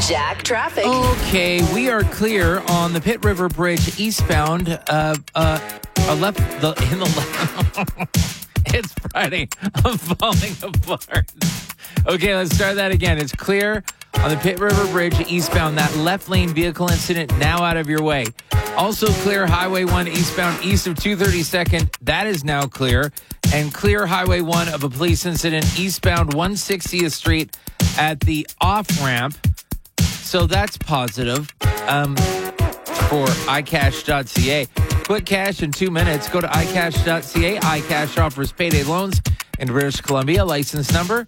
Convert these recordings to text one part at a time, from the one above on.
Jack traffic. Okay, we are clear on the Pitt River Bridge eastbound. It's Friday. I'm falling apart. Okay, let's start that again. It's clear on the Pitt River Bridge eastbound. That left lane vehicle incident now out of your way. Also clear Highway 1 eastbound east of 232nd. That is now clear. And clear Highway 1 of a police incident eastbound 160th Street at the off-ramp. So that's positive for iCash.ca. Quick cash in 2 minutes. Go to iCash.ca. iCash offers payday loans in British Columbia. License number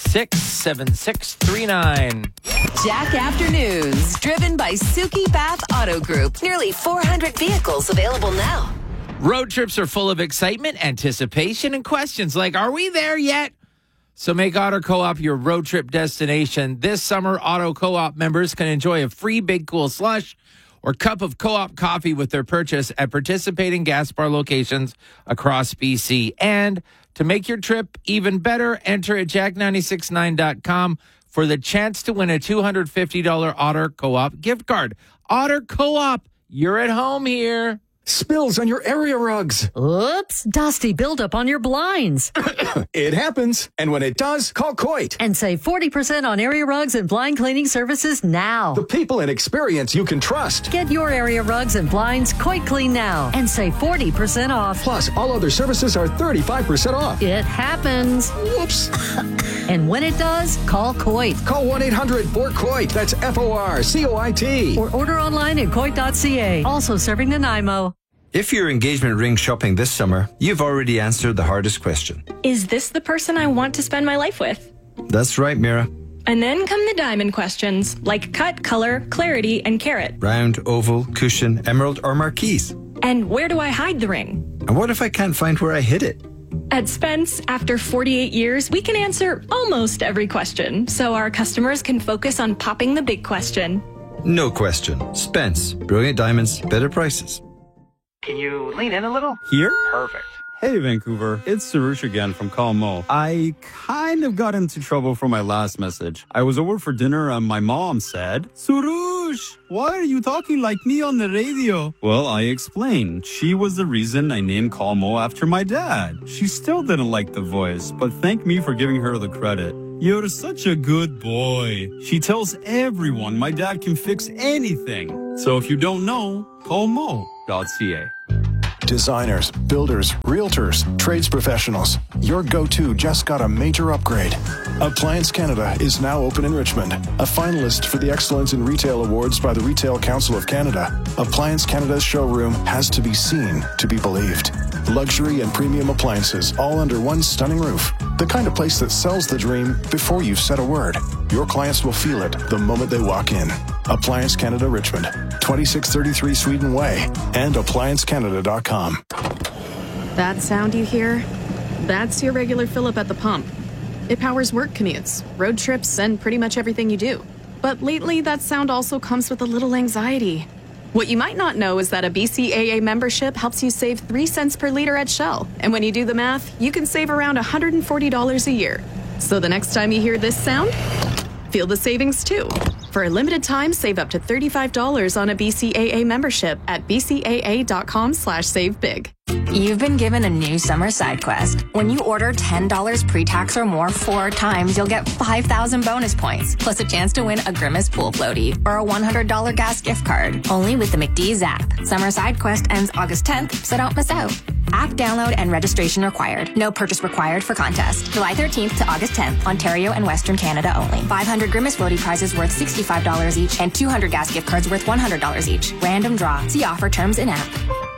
67639. Jack Afternoons, driven by Suki Bath Auto Group. Nearly 400 vehicles available now. Road trips are full of excitement, anticipation, and questions like, are we there yet? So make Auto Co-op your road trip destination. This summer, Auto Co-op members can enjoy a free Big Cool slush or cup of Co-op coffee with their purchase at participating gas bar locations across BC. And to make your trip even better, enter at jack969.com for the chance to win a $250 Auto Co-op gift card. Auto Co-op, you're at home here. Spills on your area rugs. Oops, dusty buildup on your blinds. It happens. And when it does, call Coit. And save 40% on area rugs and blind cleaning services now. The people and experience you can trust. Get your area rugs and blinds Coit Clean now and save 40% off. Plus, all other services are 35% off. It happens. Whoops. And when it does, call Coit. Call 1-800-4COIT. That's FORCOIT. Or order online at Coit.ca. Also serving Nanaimo. If you're engagement ring shopping this summer, you've already answered the hardest question. Is this the person I want to spend my life with? That's right, Mira. And then come the diamond questions, like cut, color, clarity, and carat. Round, oval, cushion, emerald, or marquise. And where do I hide the ring? And what if I can't find where I hid it? At Spence, after 48 years, we can answer almost every question, so our customers can focus on popping the big question. No question. Spence. Brilliant diamonds, better prices. Can you lean in a little? Here? Perfect. Hey, Vancouver. It's Sarush again from Calmo. I kind of got into trouble for my last message. I was over for dinner and my mom said, Sarush, why are you talking like me on the radio? Well, I explained. She was the reason I named Calmo after my dad. She still didn't like the voice, but thanked me for giving her the credit. You're such a good boy. She tells everyone my dad can fix anything. So if you don't know, call Mo.ca. Designers, builders, realtors, trades professionals. Your go-to just got a major upgrade. Appliance Canada is now open in Richmond. A finalist for the Excellence in Retail Awards by the Retail Council of Canada. Appliance Canada's showroom has to be seen to be believed. Luxury and premium appliances all under one stunning roof. The kind of place that sells the dream before you've said a word. Your clients will feel it the moment they walk in. Appliance Canada Richmond, 2633 Sweden Way, and appliancecanada.com. That sound you hear? That's your regular fill-up at the pump. It powers work commutes, road trips, and pretty much everything you do. But lately, that sound also comes with a little anxiety. What you might not know is that a BCAA membership helps you save 3 cents per liter at Shell. And when you do the math, you can save around $140 a year. So the next time you hear this sound, feel the savings too. For a limited time, save up to $35 on a BCAA membership at bcaa.com/savebig. You've been given a new summer side quest. When you order $10 pre-tax or more 4 times, you'll get 5,000 bonus points, plus a chance to win a Grimace pool floaty or a $100 gas gift card. Only with the McDee's app. Summer side quest ends August 10th, so don't miss out. App download and registration required. No purchase required for contest. July 13th to August 10th, Ontario and Western Canada only. 500 Grimace floaty prizes worth $65 each and 200 gas gift cards worth $100 each. Random draw. See offer terms in app.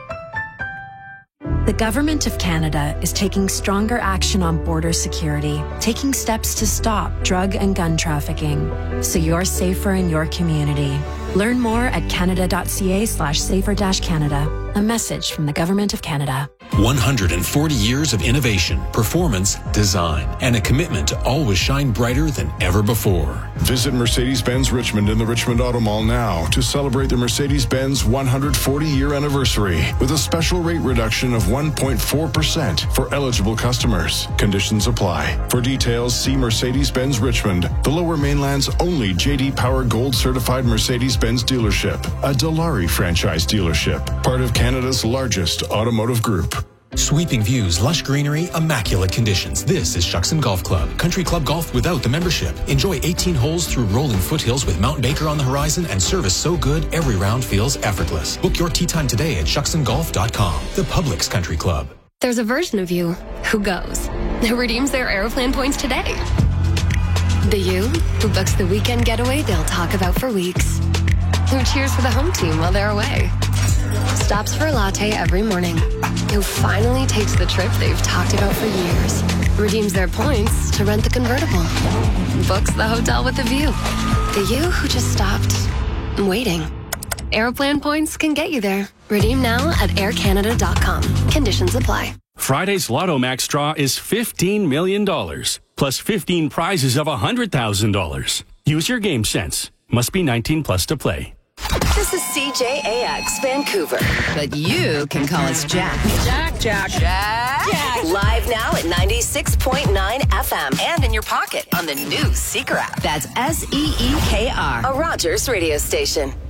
The Government of Canada is taking stronger action on border security, taking steps to stop drug and gun trafficking, so you're safer in your community. Learn more at canada.ca/safer-canada. A message from the Government of Canada. 140 years of innovation, performance, design, and a commitment to always shine brighter than ever before. Visit Mercedes-Benz Richmond in the Richmond Auto Mall now to celebrate the Mercedes-Benz 140-year anniversary with a special rate reduction of 1.4% for eligible customers. Conditions apply. For details, see Mercedes-Benz Richmond, the Lower Mainland's only J.D. Power Gold certified Mercedes-Benz dealership, a Dilawri franchise dealership, part of Canada's largest automotive group. Sweeping views, lush greenery, immaculate conditions. This is Shuckson Golf Club. Country club golf without the membership. Enjoy 18 holes through rolling foothills with Mount Baker on the horizon and service so good every round feels effortless. Book your tee time today at shucksongolf.com. The Publix Country Club. There's a version of you who goes, who redeems their Aeroplan points today. The you who books the weekend getaway they'll talk about for weeks. Who cheers for the home team while they're away. Stops for a latte every morning. Who finally takes the trip they've talked about for years. Redeems their points to rent the convertible. Books the hotel with a view. The you who just stopped waiting. Aeroplan points can get you there. Redeem now at aircanada.com. Conditions apply. Friday's Lotto Max draw is $15 million, plus 15 prizes of $100,000. Use your game sense. Must be 19 plus to play. This is CJAX Vancouver, but you can call us Jack. Jack. Live now at 96.9 FM and in your pocket on the new Seeker app. That's SEEKR, a Rogers radio station.